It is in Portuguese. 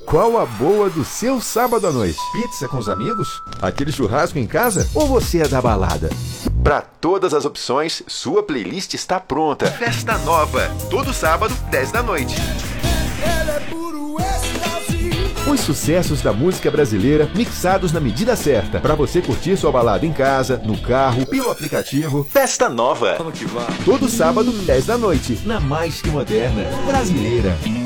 qual a boa do seu sábado à noite? Pizza com os amigos? Aquele churrasco em casa? Ou você é da balada? Para todas as opções, sua playlist está pronta. Festa Nova, todo sábado, 10 da noite. Os sucessos da música brasileira mixados na medida certa, para você curtir sua balada em casa, no carro, pelo aplicativo. Festa Nova. Todo sábado, 10 da noite, na mais que moderna brasileira.